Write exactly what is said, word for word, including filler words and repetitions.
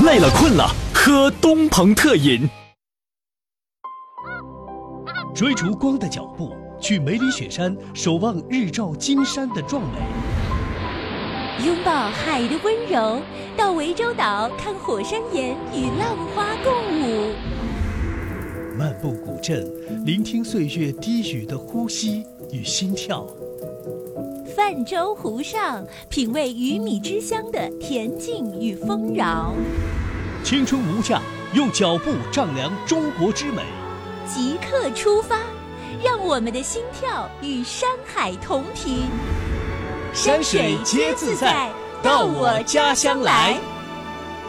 累了困了，喝东鹏特饮。 追逐光的脚步，去梅里雪山守望日照金山的壮美， 拥抱海的温柔，到涠洲岛看火山岩与浪花共舞。 漫步古镇，聆听岁月低语的呼吸与心跳。 泛舟湖上，品味鱼米之乡的恬静与丰饶。 青春无价，用脚步丈量中国之美。 即刻出发，让我们的心跳与山海同频。 山水皆自在，到我家乡来。